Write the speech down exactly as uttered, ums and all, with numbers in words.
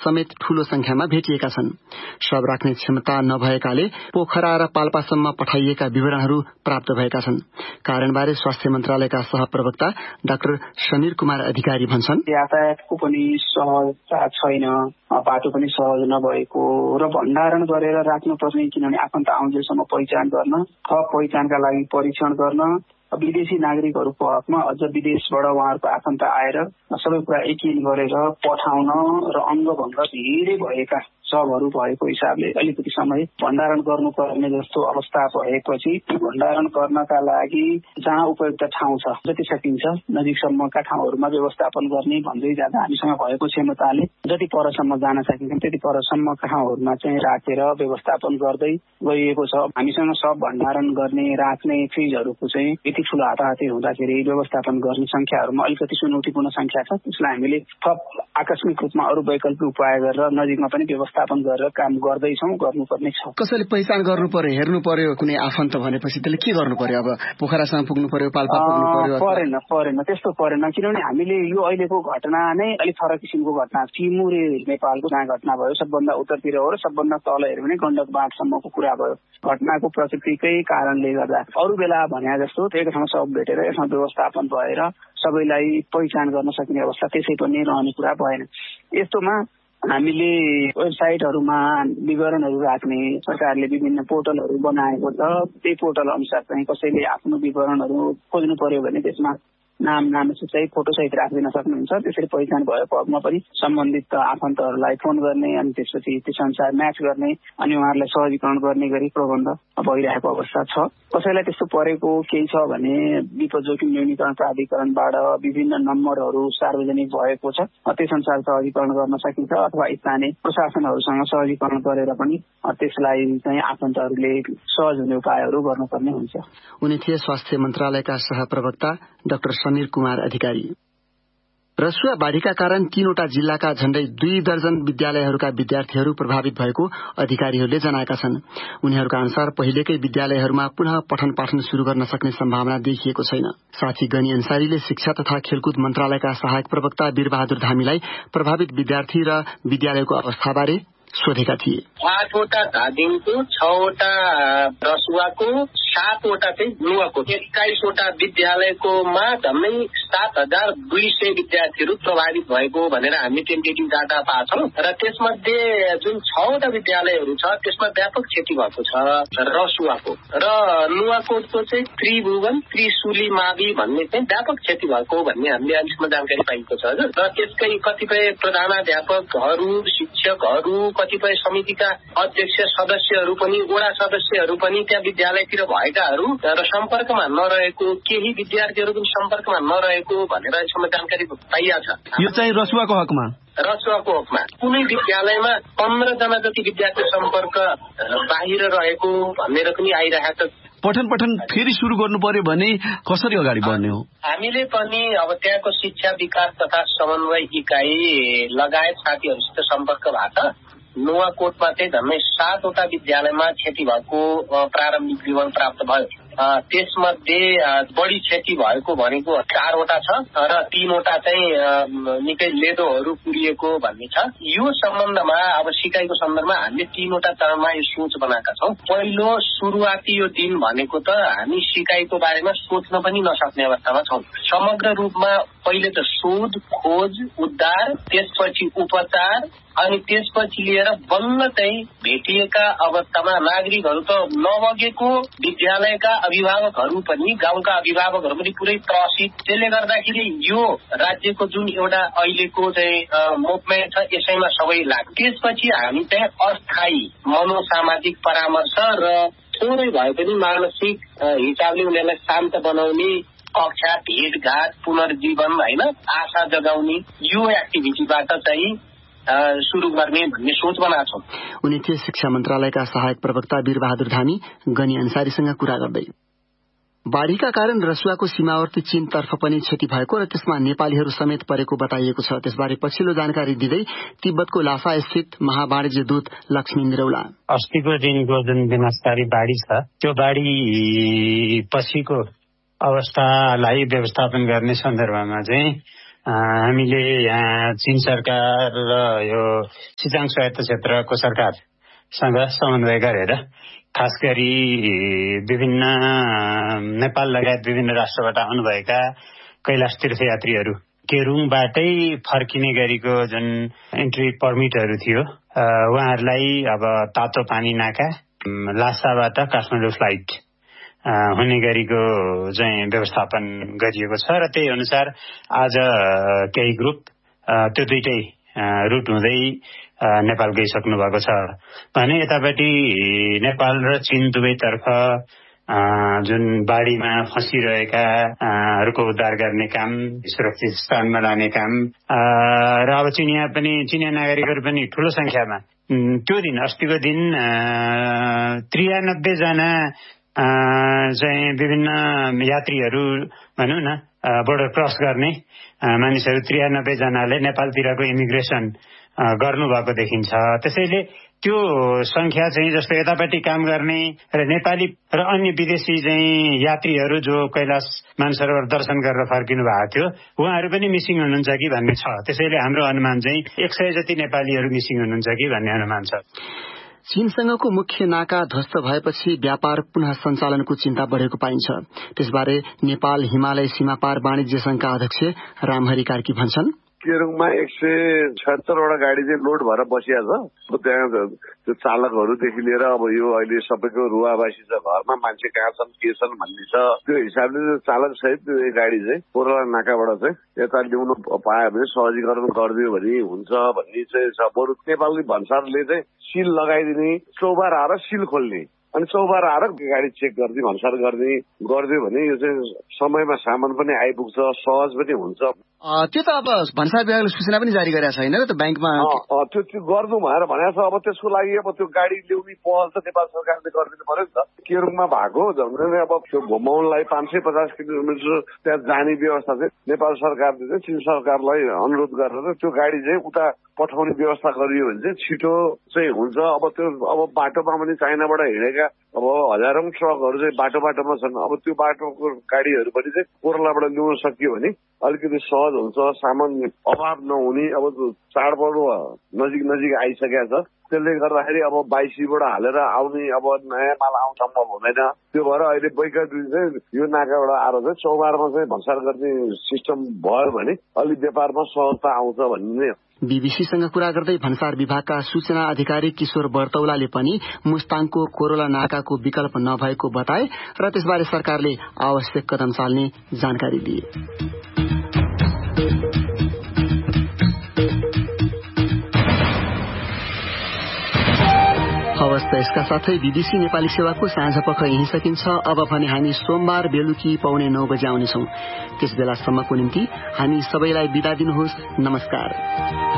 समेत ठूलो संख्यामा भेटिएका छन्। शव राख्ने क्षमता नभएकाले पोखरा र पाल्पासम्म पठाइएका विवरणहरू प्राप्त भएका छन्। कारणबारे स्वास्थ्य मन्त्रालयका सहप्रवक्ता डाक्टर समीर कुमार अधिकारी भन्छन्, यातायातको पनि सहजता छैन, बाटो पनि सहज नभएको र भण्डारण गरेर राख्नुपर्ने, किनभने आफन्त आउँजेलसम्म पहिचान गर्न, थप पहिचानका लागि परीक्षण गर्न, विदेशी नागरिकहरूको हकमा अझ विदेशबाट उहाँहरूको आफन्त आएर सबै कुरा एकिन गरेर पठाउन र अङ्गभङ्ग धेरै भएका शवहरू भएको हिसाबले अलिकति समय भण्डारण गर्नुपर्ने जस्तो अवस्था भएपछि भण्डारण गर्नका लागि जहाँ उपयुक्त ठाउँ छ, जति सकिन्छ नजिकसम्मका ठाउँहरूमा व्यवस्थापन गर्ने भन्दै जाँदा हामीसँग भएको क्षमताले जति परसम्म जान सकिन्छ त्यति परसम्मका ठाउँहरूमा चाहिँ राखेर व्यवस्थापन गर्दै गइएको छ। हामीसँग सब भण्डारण गर्ने राख्ने फ्रिजहरूको चाहिँ यति ठुलो हाताहाती हुँदाखेरि व्यवस्थापन गर्ने संख्याहरूमा अलिकति चुनौतीपूर्ण संख्या छ। त्यसलाई हामीले थप आकस्मिक रूपमा अरू वैकल्पिक उपाय गरेर नजिकमा पनि व्यवस्थापन गरेर काम गर्दैछौँ, गर्नुपर्ने छ। कसैले पहिचान गर्नु पर्यो, हेर्नु पर्यो कुनै आफन्त भनेपछि त्यसले के गर्नु पर्यो? अब पोखरासम्म पुग्नु पर्यो, पाल्पा पुग्नु पर्यो? परेन परेन त्यस्तो परेन, किनभने हामीले यो अहिलेको घटना नै अलिक फरक किसिमको घटना। टिमुरे नेपालको जहाँ घटना भयो सबभन्दा उत्तरतिर हो र सबभन्दा तल हेऱ्यो भने गण्डक बाँधसम्मको कुरा भयो। घटनाको प्रकृतिकै कारणले गर्दा अरू बेला भने जस्तो एक ठाउँ सब भेटेर यसमा व्यवस्थापन भएर सबैलाई पहिचान गर्न सकिने अवस्था त्यसै पनि रहने कुरा भएन। यस्तोमा हामीले वेबसाइटहरूमा विवरणहरू राख्ने सरकारले विभिन्न पोर्टलहरू बनाएको छ। त्यही पोर्टल अनुसार चाहिँ कसैले आफ्नो विवरणहरू खोज्नु पर्यो भने त्यसमा नाम नाम सहित फोटो सहित राखिदिन सक्नुहुन्छ। त्यसरी पहिचान भएको हकमा पनि सम्बन्धित आफन्तहरूलाई फोन गर्ने अनि त्यसपछि त्यस अनुसार म्याच गर्ने अनि उहाँहरूलाई सहजीकरण गर्ने गरी प्रबन्ध भइरहेको अवस्था छ। कसैलाई त्यस्तो परेको केही छ भने विपद जोखिम न्यूनीकरण प्राधिकरणबाट विभिन्न नम्बरहरू सार्वजनिक भएको छ, त्यस अनुसार सहजीकरण गर्न सकिन्छ अथवा स्थानीय प्रशासनहरूसँग सहजीकरण गरेर पनि त्यसलाई चाहिँ आफन्तहरूले सहज हुने उपायहरू गर्नुपर्ने हुन्छ। उनी थिए स्वास्थ्य मन्त्रालयका सहप्रवक्ता डाक्टर समीर कुमार अधिकारी। रसुवा बाढ़ीका कारण तीनवटा जिल्लाका झण्डै दुई दर्जन विद्यालयहरूका विद्यार्थीहरू प्रभावित भएको अधिकारीहरूले जनाएका छन्। उनीहरूका अनुसार पहिलेकै विद्यालयहरूमा पुनः पठन पाठन शुरू गर्न सक्ने सम्भावना देखिएको छैन। साथी गनी अन्सारीले शिक्षा तथा खेलकुद मन्त्रालयका सहायक प्रवक्ता वीरबहादुर धामीलाई प्रभावित विद्यार्थी र विद्यालयको अवस्थाबारे सोधेका थिए। आठवटा धादिङको, छवटा रसुवाको, सातवटा चाहिँ नुवाको, एक्काइसवटा विद्यालयकोमा झन्डै सात हजार दुई सय विद्यार्थीहरू प्रभावित भएको भनेर हामी टेन्टेटिभ डाटा पाछौँ र त्यसमध्ये जुन छवटा विद्यालयहरू छ त्यसमा व्यापक क्षति भएको छ रसुवाको र नुवाकोटको चाहिँ त्रिभुवन त्रिशुली मावि भन्ने चाहिँ व्यापक क्षति भएको भन्ने हामीले अहिलेसम्म जानकारी पाएको छ र त्यसकै कतिपय प्रधानाध्यापकहरू, शिक्षकहरू, कतिपय समितिका अध्यक्ष सदस्यहरू पनि, वडा सदस्यहरू पनि त्यहाँ विद्यालयतिर भएकाहरू र सम्पर्कमा नरहेको, केही विद्यार्थीहरू पनि सम्पर्कमा नरहेको भनेर यसमा जानकारी पाइएको छ। यो चाहिँ रसुवाको हकमा रसुवाको हकमा कुनै विद्यालयमा पन्ध्र जना जति विद्यार्थी सम्पर्क बाहिर रहेको भनेर पनि आइरहेको छ। पठन पठन फेरि सुरु गर्नु पर्यो भने कसरी अगाडि बढ्ने हो? हामीले पनि अब त्यहाँको शिक्षा विकास तथा समन्वय इकाइ लगायत साथीहरूसित सम्पर्क भएको छ। नुवाकोटमा चाहिँ झन्डै सातवटा विद्यालयमा क्षति भएको प्रारम्भिक विवरण प्राप्त भयो। त्यसमध्ये बढी क्षति भएको भनेको चारवटा छ र तीनवटा चाहिँ निकै लेदोहरू पुरिएको भन्ने छ। यो सम्बन्धमा अब सिकाइको सन्दर्भमा हामीले तीनवटा चरणमा यो सोच बनाएका छौँ। पहिलो सुरुवाती यो दिन भनेको त हामी सिकाइको बारेमा सोच्न पनि नसक्ने अवस्थामा छौँ। समग्र रूपमा पहिले त शोध, खोज, उद्धार, त्यसपछि उपचार अनि त्यसपछि लिएर बल्ल चाहिँ भेटिएका अवस्थामा नागरिकहरू त नबगेको, विद्यालयका अभिभावकहरू पनि, गाउँका अभिभावकहरू पनि पुरै त्रसित। त्यसले गर्दाखेरि यो राज्यको जुन एउटा अहिलेको चाहिँ मुभमेन्ट छ यसैमा सबै लाग्छ। त्यसपछि हामी चाहिँ अस्थायी मनोसामाजिक परामर्श र थोरै भए पनि मानसिक हिसाबले उनीहरूलाई शान्त बनाउने कक्षा, भेटघाट, पुनर्जीवन होइन आशा जगाउने यो एक्टिभिटीबाट चाहिँ सुरु गर्ने भन्ने सोच बनाएको छौँ। उनी थिए शिक्षा मन्त्रालयका सहायक प्रवक्ता वीरबहादुर धामी गनी अन्सारीसँग कुरा गर्दै। बाढ़ीका कारण रसुवाको सीमावर्ती चीनतर्फ पनि क्षति भएको र त्यसमा नेपालीहरू समेत परेको बताइएको छ। त्यसबारे पछिल्लो जानकारी दिँदै तिब्बतको लासा स्थित महावाणिज्य दूत लक्ष्मी निरौला, अस्तिको दिनको जुन विनाशकारी बाढ़ी छ त्यो बाढ़ी पछिको अवस्थालाई व्यवस्थापन गर्ने सन्दर्भमा चाहिँ हामीले यहाँ चीन सरकार र यो सिजाङ स्वायत्त क्षेत्रको सरकारसँग समन्वय गरेर खास गरी विभिन्न नेपाल लगायत विभिन्न राष्ट्रबाट आउनुभएका कैलाश तीर्थयात्रीहरू केरुङबाटै फर्किने गरीको जुन एन्ट्री पर्मिटहरू थियो उहाँहरूलाई अब तातो पानी नाका लासाबाट काठमाडौँ फ्लाइट हुने गरीको चाहिँ व्यवस्थापन गरिएको छ र त्यही अनुसार आज केही ग्रुप त्यो दुईटै रुट हुँदै नेपाल गइसक्नु भएको छ भने यतापट्टि नेपाल र चीन दुवैतर्फ जुन बाढीमा फँसिरहेकाहरूको उद्धार गर्ने काम सुरक्षित स्थानमा लाने काम र अब चिनिया पनि चिनिया नागरिकहरू पनि ठूलो संख्यामा त्यो दिन अस्तिको दिन त्रियानब्बे जना चाहिँ विभिन्न यात्रीहरू भनौँ न बोर्डर क्रस गर्ने मानिसहरू त्रियानब्बे जनाले नेपालतिरको इमिग्रेसन गर्नुभएको देखिन्छ। त्यसैले त्यो संख्या चाहिँ जस्तो यतापट्टि काम गर्ने र नेपाली र अन्य विदेशी चाहिँ यात्रीहरू जो कैलाश मानसरोवर दर्शन गरेर फर्किनु भएको थियो उहाँहरू पनि मिसिङ हुनुहुन्छ कि भन्ने छ। त्यसैले हाम्रो अनुमान चाहिँ एक सय जति नेपालीहरू मिसिङ हुनुहुन्छ कि भन्ने अनुमान छ। चीनसँगको मुख्य नाका ध्वस्त भएपछि व्यापार पुनः सञ्चालनको चिन्ता बढ़ेको पाइन्छ। त्यसबारे नेपाल हिमालय सीमापार वाणिज्य संघका अध्यक्ष रामहरि कार्की भन्छन्, केरुङमा एक सय छत्तरवटा गाडी चाहिँ लोड भएर बसिया छ। त्यहाँ त्यो चालकहरूदेखि लिएर अब यो अहिले सबैको रुवावासी छ, घरमा मान्छे कहाँ छन् के छन् भन्ने छ। त्यो हिसाबले चालक सहित त्यो गाडी चाहिँ कोरोला नाकाबाट चाहिँ यता ल्याउनु पायो भने सहजीकरण गरिदियो भने हुन्छ भन्ने चाहिँ छ। बरु नेपाली भन्सारले चाहिँ सिल लगाइदिने, चौबार आएर सिल खोल्ने अनि चौबार आएर गाडी चेक गरिदिने भन्सार गर्ने गरिदियो भने यो चाहिँ समयमा सामान पनि आइपुग्छ, सहज पनि हुन्छ। त्यो त अब भन्सार विभागले सूचना पनि जारी गरेको छैन र त ब्याङ्कमा त्यो त्यो गर्नु भएर भनेको छ। अब त्यसको लागि अब त्यो गाडी ल्याउने पहल त नेपाल सरकारले गरिदिनु पर्यो नि त। केरुङमा भएको झन् अब त्यो घुमाउनलाई पाँच सय पचास किलोमिटर त्यहाँ जाने व्यवस्था चाहिँ नेपाल सरकारले चाहिँ चीन सरकारलाई अनुरोध गरेर त्यो गाडी चाहिँ उता पठाउने व्यवस्था गरियो भने चाहिँ छिटो चाहिँ हुन्छ। अब त्यो अब बाटोमा पनि चाइनाबाट हिँडेका अब हजारौं ट्रकहरू चाहिँ बाटो बाटोमा छन्। अब त्यो बाटोको गाडीहरू पनि चाहिँ कोरोलाबाट ल्याउन सकियो भने अलिकति सहज हुन्छ, सामान अभाव नहुने। अब चाडपर्व नजिक नजिक आइसकेका छ, त्यसले गर्दाखेरि अब बाइसीबाट हालेर आउने अब नयाँ माल आउनु सम्भव हुँदैन। त्यो भएर अहिले वैकल्पिक चाहिँ यो नाकाबाट आएर चाहिँ चौबारमा चाहिँ भन्सार गर्ने सिस्टम भयो भने अलिक व्यापारमा सहजता आउँछ भन्ने। बीबीसीसँग कुरा गर्दै भन्सार विभागका सूचना अधिकारी किशोर बर्तौलाले पनि मुस्ताङको कोरोला नाकाको विकल्प नभएको बताए र त्यसबारे सरकारले आवश्यक कदम चाल्ने जानकारी दिए। हवस् त यसका साथै बीबीसी नेपाली सेवाको साँझ पख यही सकिन्छ। अब भने हामी सोमबार बेलुकी पौने नौ बजे आउनेछौं। त्यस बेलासम्मको निम्ति हामी सबैलाई बिदा दिनुहोस्। नमस्कार।